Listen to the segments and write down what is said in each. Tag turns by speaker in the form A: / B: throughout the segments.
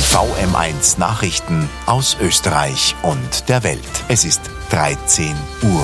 A: VM1 Nachrichten aus Österreich und der Welt. Es ist 13 Uhr.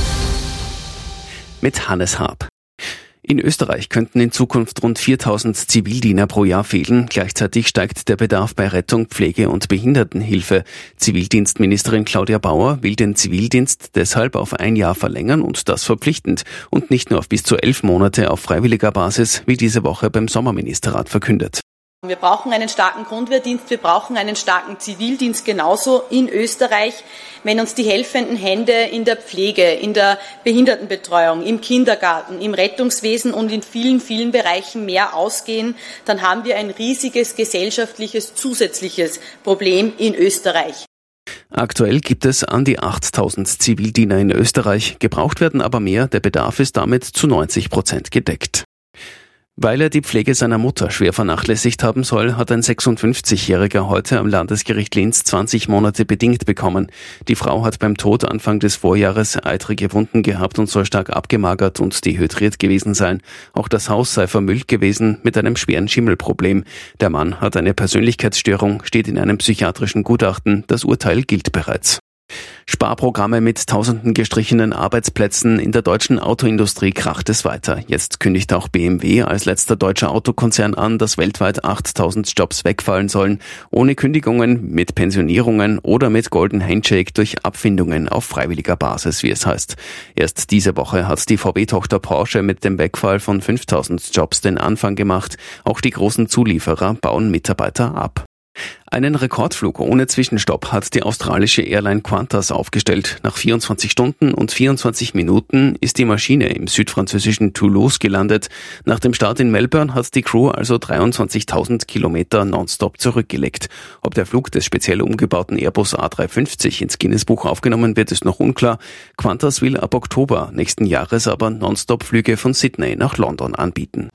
B: Mit Hannes Haab. In Österreich könnten in Zukunft rund 4000 Zivildiener pro Jahr fehlen. Gleichzeitig steigt der Bedarf bei Rettung, Pflege und Behindertenhilfe. Zivildienstministerin Claudia Bauer will den Zivildienst deshalb auf ein Jahr verlängern und das verpflichtend und nicht nur auf bis zu 11 Monate auf freiwilliger Basis, wie diese Woche beim Sommerministerrat verkündet.
C: Wir brauchen einen starken Grundwehrdienst, wir brauchen einen starken Zivildienst genauso in Österreich. Wenn uns die helfenden Hände in der Pflege, in der Behindertenbetreuung, im Kindergarten, im Rettungswesen und in vielen, vielen Bereichen mehr ausgehen, dann haben wir ein riesiges gesellschaftliches zusätzliches Problem in Österreich.
B: Aktuell gibt es an die 8000 Zivildiener in Österreich. Gebraucht werden aber mehr, der Bedarf ist damit zu 90% gedeckt. Weil er die Pflege seiner Mutter schwer vernachlässigt haben soll, hat ein 56-Jähriger heute am Landesgericht Linz 20 Monate bedingt bekommen. Die Frau hat beim Tod Anfang des Vorjahres eitrige Wunden gehabt und soll stark abgemagert und dehydriert gewesen sein. Auch das Haus sei vermüllt gewesen mit einem schweren Schimmelproblem. Der Mann hat eine Persönlichkeitsstörung, steht in einem psychiatrischen Gutachten. Das Urteil gilt bereits. Sparprogramme mit tausenden gestrichenen Arbeitsplätzen in der deutschen Autoindustrie kracht es weiter. Jetzt kündigt auch BMW als letzter deutscher Autokonzern an, dass weltweit 8000 Jobs wegfallen sollen, ohne Kündigungen, mit Pensionierungen oder mit Golden Handshake durch Abfindungen auf freiwilliger Basis, wie es heißt. Erst diese Woche hat die VW-Tochter Porsche mit dem Wegfall von 5000 Jobs den Anfang gemacht. Auch die großen Zulieferer bauen Mitarbeiter ab. Einen Rekordflug ohne Zwischenstopp hat die australische Airline Qantas aufgestellt. Nach 24 Stunden und 24 Minuten ist die Maschine im südfranzösischen Toulouse gelandet. Nach dem Start in Melbourne hat die Crew also 23.000 Kilometer nonstop zurückgelegt. Ob der Flug des speziell umgebauten Airbus A350 ins Guinness-Buch aufgenommen wird, ist noch unklar. Qantas will ab Oktober nächsten Jahres aber Nonstop-Flüge von Sydney nach London anbieten.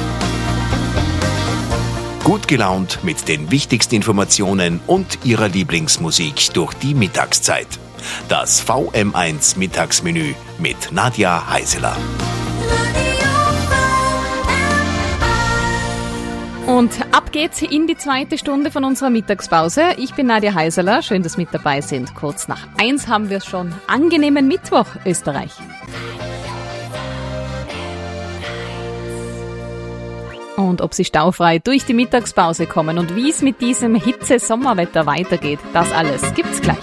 A: Gut gelaunt mit den wichtigsten Informationen und Ihrer Lieblingsmusik durch die Mittagszeit. Das VM1 Mittagsmenü mit Nadja Heiseler.
D: Und ab geht's in die zweite Stunde von unserer Mittagspause. Ich bin Nadja Heiseler, schön, dass Sie mit dabei sind. Kurz nach 1 haben wir schon. Angenehmen Mittwoch, Österreich. Und ob Sie staufrei durch die Mittagspause kommen und wie es mit diesem Hitze-Sommerwetter weitergeht, das alles gibt's gleich.